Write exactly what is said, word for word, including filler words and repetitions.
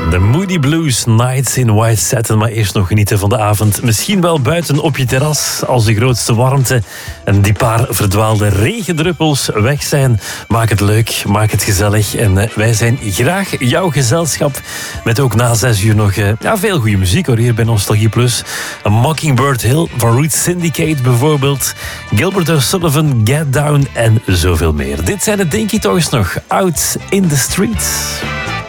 De Moody Blues, Nights in White Satin. Maar eerst nog genieten van de avond. Misschien wel buiten op je terras, als de grootste warmte en die paar verdwaalde regendruppels weg zijn. Maak het leuk, maak het gezellig. En uh, wij zijn graag jouw gezelschap. Met ook na zes uur nog uh, ja, veel goede muziek hoor, hier bij Nostalgie Plus. Een Mockingbird Hill van Roots Syndicate bijvoorbeeld. Gilbert O'Sullivan, Get Down en zoveel meer. Dit zijn de Dinky Toys nog. Out in the Streets.